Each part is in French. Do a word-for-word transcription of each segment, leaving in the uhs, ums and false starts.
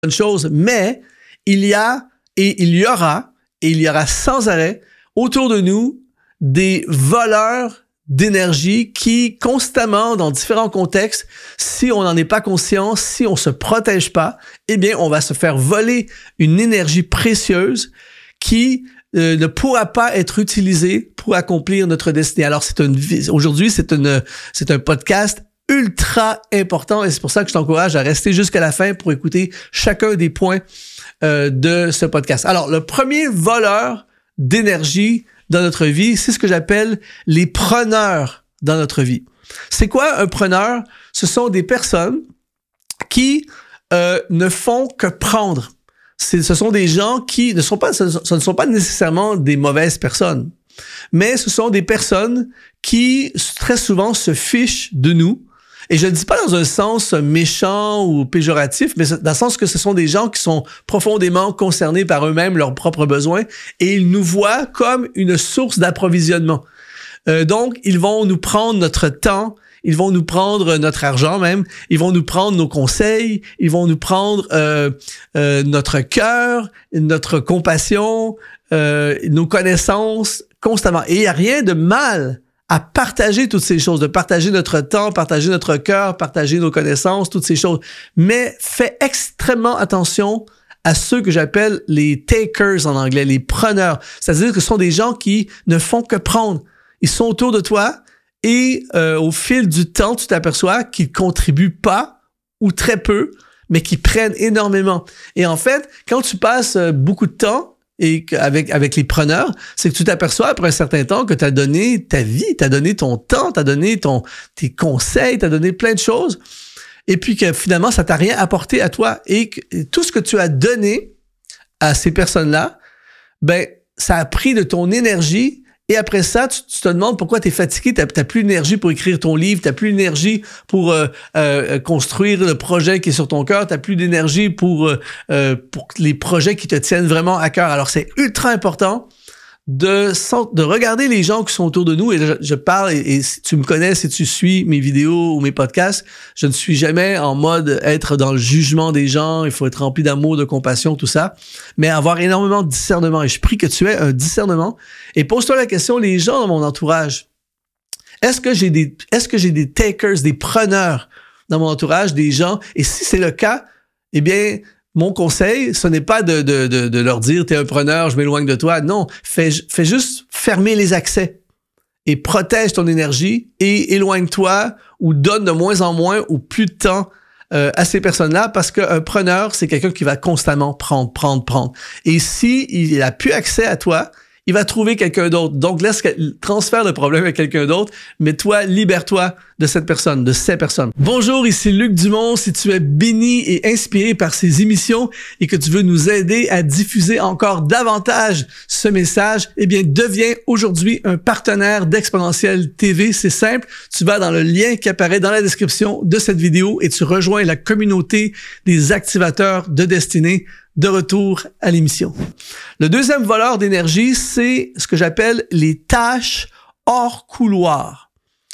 bonne chose, mais il y a et il y aura, et il y aura sans arrêt autour de nous des voleurs d'énergie qui, constamment, dans différents contextes, si on n'en est pas conscient, si on se protège pas, eh bien, on va se faire voler une énergie précieuse qui euh, ne pourra pas être utilisée pour accomplir notre destinée. Alors, c'est une, aujourd'hui, c'est une, c'est un podcast ultra important et c'est pour ça que je t'encourage à rester jusqu'à la fin pour écouter chacun des points euh, de ce podcast. Alors, le premier voleur d'énergie dans notre vie, c'est ce que j'appelle les preneurs dans notre vie. C'est quoi un preneur? Ce sont des personnes qui euh, ne font que prendre. C'est, ce sont des gens qui ne sont pas, ce, ce ne sont pas nécessairement des mauvaises personnes, mais ce sont des personnes qui très souvent se fichent de nous. Et je ne dis pas dans un sens méchant ou péjoratif, mais dans le sens que ce sont des gens qui sont profondément concernés par eux-mêmes, leurs propres besoins, et ils nous voient comme une source d'approvisionnement. Euh, donc, ils vont nous prendre notre temps, ils vont nous prendre notre argent même, ils vont nous prendre nos conseils, ils vont nous prendre euh, euh, notre cœur, notre compassion, euh, nos connaissances constamment. Et il n'y a rien de mal à partager toutes ces choses, de partager notre temps, partager notre cœur, partager nos connaissances, toutes ces choses. Mais fais extrêmement attention à ceux que j'appelle les takers en anglais, les preneurs. C'est-à-dire que ce sont des gens qui ne font que prendre. Ils sont autour de toi et euh, au fil du temps, tu t'aperçois qu'ils contribuent pas ou très peu, mais qu'ils prennent énormément. Et en fait, quand tu passes beaucoup de temps et avec avec les preneurs, c'est que tu t'aperçois après un certain temps que tu as donné ta vie, tu as donné ton temps, tu as donné ton tes conseils, tu as donné plein de choses et puis que finalement ça t'a rien apporté à toi et que et tout ce que tu as donné à ces personnes-là, ben ça a pris de ton énergie. Et après ça, tu, tu te demandes pourquoi tu es fatigué, tu n'as plus d'énergie pour écrire ton livre, tu n'as plus d'énergie pour euh, euh, construire le projet qui est sur ton cœur, tu n'as plus d'énergie pour, euh, pour les projets qui te tiennent vraiment à cœur. Alors, c'est ultra important de, de regarder les gens qui sont autour de nous. Et je, je parle, et, et si tu me connais, si tu suis mes vidéos ou mes podcasts, je ne suis jamais en mode être dans le jugement des gens, il faut être rempli d'amour, de compassion, tout ça, mais avoir énormément de discernement. Et je prie que tu aies un discernement. Et pose-toi la question, les gens dans mon entourage, est-ce que j'ai des, est-ce que j'ai des takers, des preneurs dans mon entourage, des gens? Et si c'est le cas, eh bien, mon conseil, ce n'est pas de, de, de, de leur dire « t'es un preneur, je m'éloigne de toi ». Non, fais, fais juste fermer les accès et protège ton énergie et éloigne-toi ou donne de moins en moins ou plus de temps euh, à ces personnes-là parce qu'un preneur, c'est quelqu'un qui va constamment prendre, prendre, prendre. Et si il n'a plus accès à toi, il va trouver quelqu'un d'autre. Donc, laisse transfère le problème à quelqu'un d'autre, mais toi, libère-toi de cette personne, de ces personnes. Bonjour, ici Luc Dumont. Si tu es béni et inspiré par ces émissions et que tu veux nous aider à diffuser encore davantage ce message, eh bien, deviens aujourd'hui un partenaire d'Exponentiel T V. C'est simple. Tu vas dans le lien qui apparaît dans la description de cette vidéo et tu rejoins la communauté des activateurs de destinée. De retour à l'émission. Le deuxième voleur d'énergie, c'est ce que j'appelle les tâches hors couloir.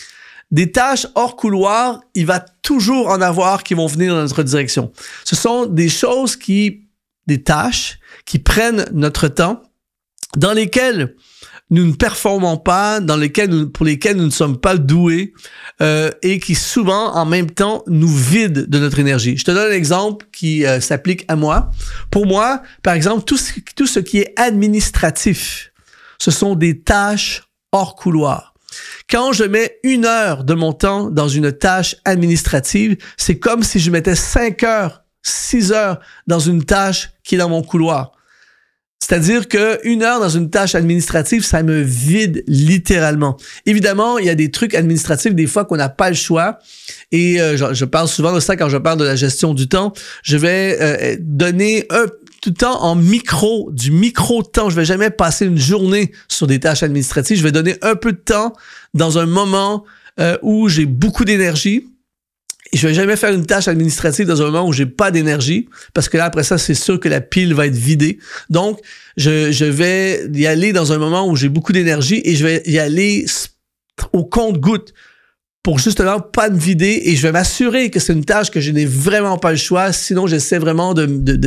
Des tâches hors couloir, il va toujours en avoir qui vont venir dans notre direction. Ce sont des choses qui, des tâches qui prennent notre temps, dans lesquelles nous ne performons pas, dans lesquels nous, pour lesquels nous ne sommes pas doués euh, et qui souvent, en même temps, nous vident de notre énergie. Je te donne un exemple qui euh, s'applique à moi. Pour moi, par exemple, tout ce, tout ce qui est administratif, ce sont des tâches hors couloir. Quand je mets une heure de mon temps dans une tâche administrative, c'est comme si je mettais cinq heures, six heures dans une tâche qui est dans mon couloir. C'est-à-dire que une heure dans une tâche administrative, ça me vide littéralement. Évidemment, il y a des trucs administratifs des fois qu'on n'a pas le choix. Et euh, je, je parle souvent de ça quand je parle de la gestion du temps. Je vais euh, donner un tout le temps en micro, du micro-temps. Je vais jamais passer une journée sur des tâches administratives. Je vais donner un peu de temps dans un moment euh, où j'ai beaucoup d'énergie. Et je vais jamais faire une tâche administrative dans un moment où j'ai pas d'énergie, parce que là, après ça, c'est sûr que la pile va être vidée. Donc, je, je vais y aller dans un moment où j'ai beaucoup d'énergie et je vais y aller au compte-goutte pour justement pas me vider et je vais m'assurer que c'est une tâche que je n'ai vraiment pas le choix. Sinon, j'essaie vraiment de, de, de